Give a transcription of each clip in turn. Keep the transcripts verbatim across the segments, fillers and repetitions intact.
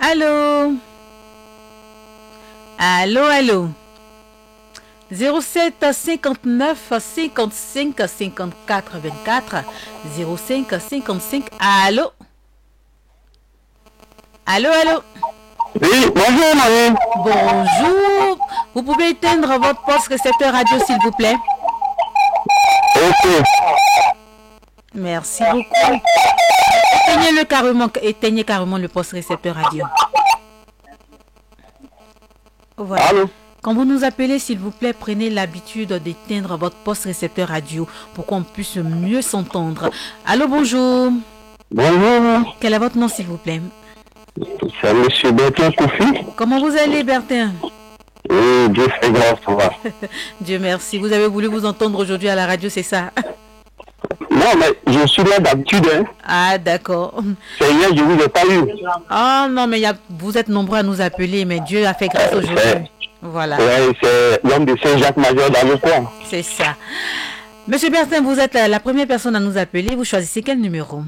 Allô? Allô, allô? zéro sept cinquante-neuf cinquante-cinq cinquante-quatre vingt-quatre zéro cinq cinquante-cinq. Allô? Allô, allô? Oui, bonjour Marie. Bonjour. Vous pouvez éteindre votre poste récepteur radio s'il vous plaît? Ok. Merci beaucoup. Éteignez-le carrément, éteignez carrément le poste récepteur radio. Voilà. Allô? Quand vous nous appelez, s'il vous plaît, prenez l'habitude d'éteindre votre poste récepteur radio pour qu'on puisse mieux s'entendre. Allô, bonjour. Bonjour. Quel est votre nom, s'il vous plaît? C'est Monsieur Bertin Koufi. Comment vous allez, Bertin? Oui, Dieu fait grâce, ça va. Dieu merci. Vous avez voulu vous entendre aujourd'hui à la radio, c'est ça? Non, mais je suis là d'habitude. Hein. Ah, d'accord. C'est hier, je ne vous ai pas eu. Ah, non, mais y a, vous êtes nombreux à nous appeler, mais Dieu a fait grâce aujourd'hui. Voilà. Oui, c'est l'homme de Saint-Jacques-Major dans le coin. C'est ça. Monsieur Bertin, vous êtes la, la première personne à nous appeler. Vous choisissez quel numéro?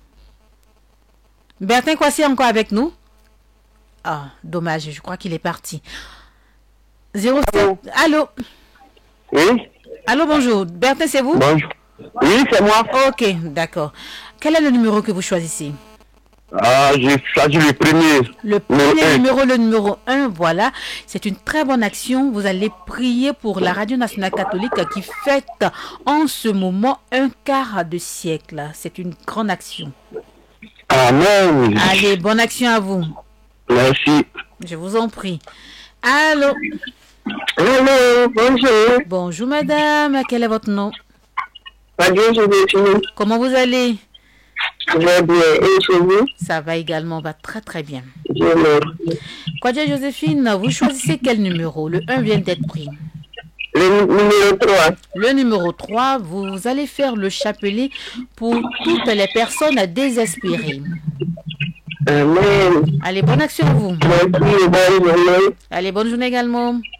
Bertin Kwasi est encore avec nous? Ah, dommage, je crois qu'il est parti. zéro sept. Allô? Oui? Allô, bonjour. Bertin, c'est vous? Bonjour. Oui, c'est moi. Ok, d'accord. Quel est le numéro que vous choisissez? Ah, j'ai choisi le premier. Le premier numéro, le numéro un, voilà. C'est une très bonne action. Vous allez prier pour la Radio Nationale Catholique qui fête en ce moment un quart de siècle. C'est une grande action. Amen. Allez, bonne action à vous. Merci. Je vous en prie. Allô? Allô, bonjour. Bonjour madame, quel est votre nom? Radio Joséphine. Comment vous allez? Je vais bien. Et chez vous? Ça va également, va très très bien. Je merci. Quadia Joséphine, vous choisissez quel numéro? Le un vient d'être pris. Le numéro trois. Le numéro trois, vous allez faire le chapelet pour toutes les personnes désespérées. Amen. Allez, bonne action à vous. Merci, bonne journée. Allez, bonne journée également.